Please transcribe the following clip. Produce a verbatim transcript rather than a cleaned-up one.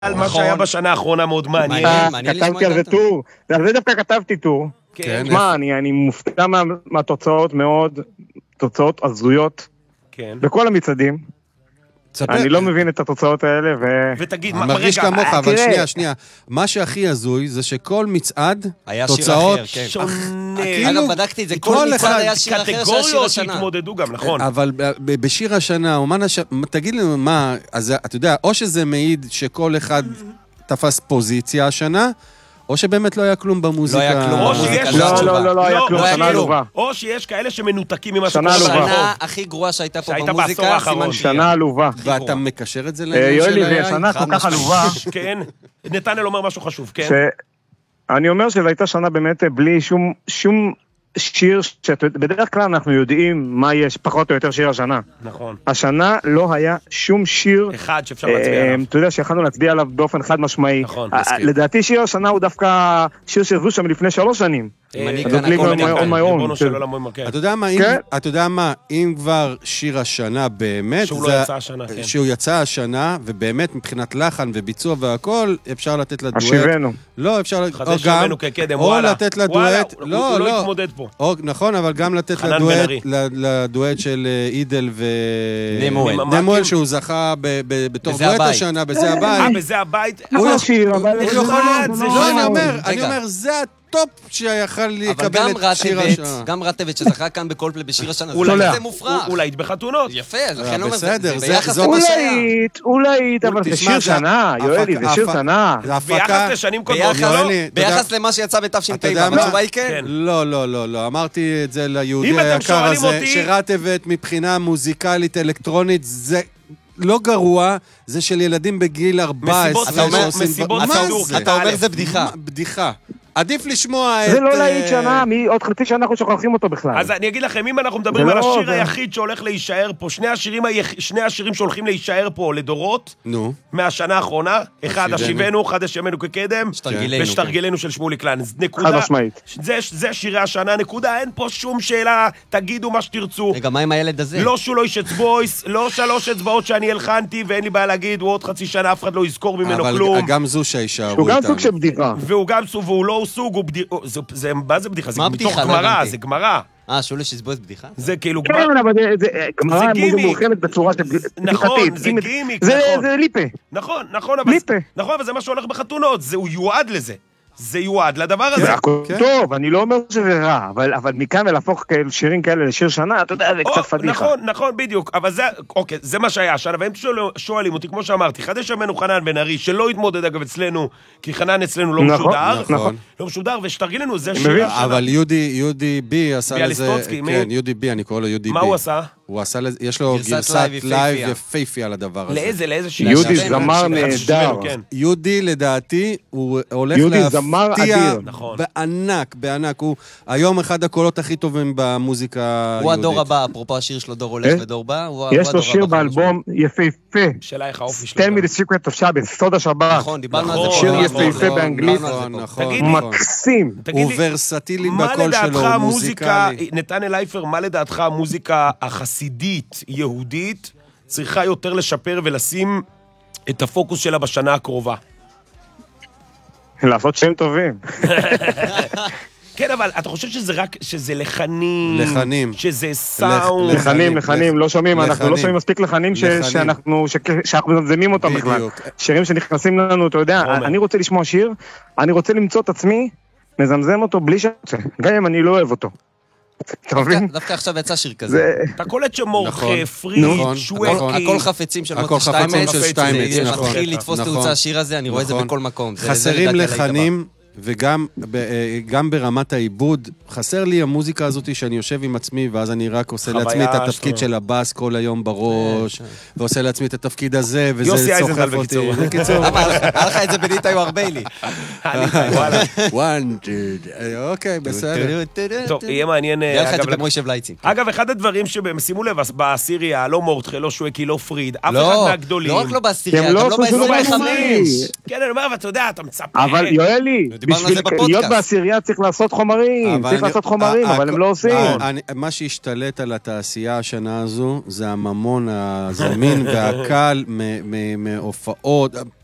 על מה שהיה בשנה האחרונה מאוד מעניין. כתבתי על זה טור, ועל זה דווקא כתבתי טור. שמע, אני מופתע מהתוצאות מאוד, תוצאות הזויות, בכל המצעדים. אני לא מבין את התוצאות האלה, ו... ותגיד, מרגיש כמוך, אבל שנייה, שנייה. מה שהכי הזוי זה שכל מצעד, תוצאות... אגב, בדקתי את זה, כל מצעד היה שיר אחר של שיר השנה. שהתמודדו גם, נכון. אבל בשיר השנה, תגיד לנו מה, אז אתה יודע, או שזה מעיד שכל אחד תפס פוזיציה השנה, או שבאמת לא היה כלום במוזיקה. לא היה כלום. לא, לא, לא, לא היה כלום, שנה עלובה. או שיש כאלה שמנותקים ממה שנה עלובה. השנה הכי גרועה שהייתה פה במוזיקה, סימן שיר. שנה עלובה. ואתה מקשר את זה לעניין של היין? שנה כל כך עלובה. כן. נתנאל אומר משהו חשוב, כן. אני אומר שזו הייתה שנה באמת בלי שום, שום שיר, בדרך כלל אנחנו יודעים מה יש פחות או יותר שיר השנה. נכון. השנה לא היה שום שיר אחד שאפשר להצביע עליו. אתה יודע שיכולנו להצביע עליו באופן חד משמעי. נכון. לדעתי שיר השנה הוא דווקא שיר שהביאו שם לפני שלוש שנים. אתה יודע מה, אם כבר שיר השנה באמת, שהוא יצא השנה, ובאמת מבחינת לחן וביצוע והכל, אפשר לתת לדואט. השיבנו. לא, אפשר או לתת לדואט, לא, לא התמודד פה. נכון, אבל גם לתת לדואט של אידל ונמואל, שהוא זכה בתור דואט השנה, בזה הבית. אה, בזה הבית. הוא השיר, אבל... לא, אני אומר, זה טופ שיכל לקבל את שיר השנה. גם רטבת שזכה כאן בכל פלי בשיר השנה. זה מופרח. אולי בחתונות. יפה, לכן לא בסדר. אולי, אולי, אבל זה שיר שנה, יואלי, זה שיר שנה. ביחס לשנים קודמות. ביחס למה שיצא בתש"פ, התשובה היא כן. לא, לא, לא, לא. אמרתי את זה ליהודי היקר הזה, שרטבת מבחינה מוזיקלית, אלקטרונית, זה... לא גרוע, זה של ילדים בגיל ארבע עשרה. מסיבות סידור. אתה אומר זה בדיחה. בדיחה. עדיף לשמוע את... זה לא להיט שנה, עוד חצי שנה אנחנו שוכחים אותו בכלל. אז אני אגיד לכם, אם אנחנו מדברים על השיר היחיד שהולך להישאר פה, שני השירים שהולכים להישאר פה לדורות, מהשנה האחרונה, אחד השיבנו, אחד השמנו כקדם, ושתרגלנו של שמולי קלן. חד משמעית. זה שירי השנה, נקודה, אין פה שום שאלה, תגידו מה שתרצו. רגע, מה עם הילד הזה? לא שולויש אצבויס, לא שלוש אצבעות שאני הלחנתי, ואין לי בעיה להגיד, הוא עוד חצי שנה, אף אחד לא יזכור ממנו כלום. אבל גם זו שהישארו שהוא גם סוג של בדיחה. והוא גם סוג, והוא לא סוג, הוא בדיחה, זה, מה זה בדיחה? זה מתוך גמרא, זה גמרא. אה, שולש יסבוס בדיחה? זה כאילו גמרא. כן, אבל זה גמרא מוכנת בצורה של בדיחתית. נכון, זה גימיק, נכון. זה ליפה. נכון, נכון, ליפה. נכון, אבל זה מה שהולך בחתונות, הוא יועד לזה. זה יועד לדבר הזה. זה הכל טוב, אני לא אומר שזה רע, אבל מכאן ולהפוך שירים כאלה לשיר שנה, אתה יודע, זה קצת פדיחה. נכון, נכון, בדיוק, אבל זה, אוקיי, זה מה שהיה השנה, והם שואלים אותי, כמו שאמרתי, חדש אמנו חנן בן ארי, שלא התמודד אגב אצלנו, כי חנן אצלנו לא משודר, לא משודר, ושתרגיל לנו, זה שיר השנה. אבל יהודי בי עשה לזה, כן, יהודי בי, אני קורא לו יהודי בי. מה הוא עשה? הוא עשה, יש לו גרסת לייב יפהפי על הדבר הזה. לאיזה, לאיזה שיר? יהודי זמר נהדר. יהודי לדעתי, הוא הולך להפתיע בענק, בענק. הוא היום אחד הקולות הכי טובים במוזיקה היהודית. הוא הדור הבא, אפרופו השיר שלו דור הולך ודור בא. יש לו שיר באלבום יפהפה. שאלייך האופי שלו. Tell me the secret of Shabbos, סוד השבת. נכון, דיברנו על זה. שיר יפהפה באנגלית. מקסים. הוא ורסטילי בקול שלו, מוזיקלי. נתנאל אייפר, מה לדעתך המוזיקה החסידית, יהודית, צריכה יותר לשפר ולשים את הפוקוס שלה בשנה הקרובה? לעשות שם טובים. כן, אבל אתה חושב שזה רק, שזה לחנים, לחנים, שזה סאונד, לחנים, לחנים, לא שומעים, אנחנו לא שומעים מספיק לחנים שאנחנו מזמזמים אותם בכלל. שירים שנכנסים לנו, אתה יודע, אני רוצה לשמוע שיר, אני רוצה למצוא את עצמי, מזמזם אותו בלי שרצה, גם אם אני לא אוהב אותו. דווקא עכשיו יצא שיר כזה. אתה קולט שמורחה, פריד, שווקי. הכל חפצים של שטיימץ. זה מתחיל לתפוס תאוצה השיר הזה, אני רואה את זה בכל מקום. חסרים לחנים, וגם גם ברמת העיבוד, חסר לי המוזיקה הזאת שאני יושב עם עצמי, ואז אני רק עושה לעצמי את התפקיד של הבאס כל היום בראש, ועושה לעצמי את התפקיד הזה, וזה סוחף אותי. היה לך את זה בניטאי ארביילי. אוקיי, בסדר. טוב, יהיה מעניין. יהיה לך את זה במוישב לייצים. אגב, אחד הדברים שימו לב, בעשירייה, לא מורטחה, לא שווקי, לא פריד, אף אחד מהגדולים. לא רק לא בעשירייה, גם לא ב-עשרים וחמש. כן, אני אומר, ואתה יודע, אתה מצפה. אבל יואלי, בשביל להיות בעשירייה צריך לעשות חומרים, צריך לעשות חומרים, אבל הם לא עושים. מה שהשתלט על התעשייה השנה הזו, זה הממון הזמין והקל מהופעות,